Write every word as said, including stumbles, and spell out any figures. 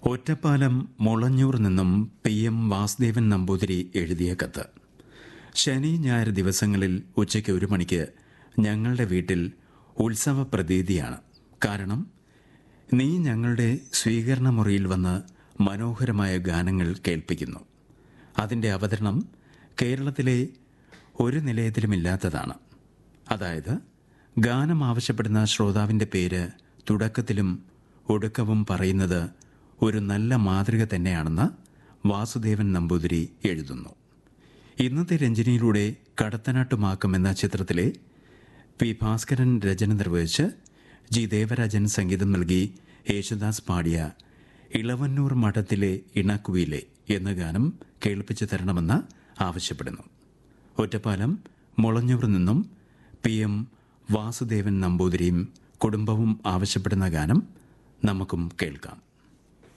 ഒറ്റപ്പാലം മുളഞ്ഞൂർ നിന്നും P M Vasudevan Namboothiri എഴുതിയ കത്ത്. ശനി ഞായർ ദിവസങ്ങളിൽ ഉച്ചയ്ക്ക് ഒരു മണിക്ക് ഞങ്ങളുടെ വീട്ടിൽ ഉത്സവ പ്രതീതിയാണ്. കാരണം നീ ഞങ്ങളുടെ സ്വീകരണ മുറിയിൽ വന്ന് മനോഹരമായ ഗാനങ്ങൾ കേൾപ്പിക്കുന്നു. അതിൻ്റെ അവതരണം കേരളത്തിലെ ഒരു നിലയത്തിലുമില്ലാത്തതാണ്. അതായത് ഗാനം ആവശ്യപ്പെടുന്ന ശ്രോതാവിൻ്റെ പേര് തുടക്കത്തിലും ഒടുക്കവും പറയുന്നത് ഒരു നല്ല മാതൃക തന്നെയാണെന്ന് വാസുദേവൻ നമ്പൂതിരി എഴുതുന്നു. ഇന്നത്തെ രഞ്ജിനിയിലൂടെ കടത്തനാട്ടുമാക്കം എന്ന ചിത്രത്തിലെ പി ഭാസ്കരൻ രചന നിർവഹിച്ച് ജി ദേവരാജൻ സംഗീതം നൽകി യേശുദാസ് പാടിയ ഇളവന്നൂർ മഠത്തിലെ ഇണക്കുവിലെ എന്ന ഗാനം കേൾപ്പിച്ചു തരണമെന്ന് ആവശ്യപ്പെടുന്നു. ഒറ്റപ്പാലം മുളഞ്ഞൂർ നിന്നും പി എം വാസുദേവൻ നമ്പൂതിരിയും കുടുംബവും ആവശ്യപ്പെടുന്ന ഗാനം നമുക്കും കേൾക്കാം.